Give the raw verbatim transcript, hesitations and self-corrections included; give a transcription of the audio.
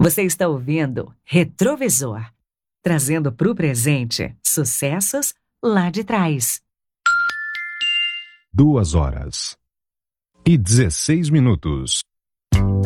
Você está ouvindo Retrovisor, trazendo para o presente sucessos lá de trás. Duas horas e dezesseis minutos.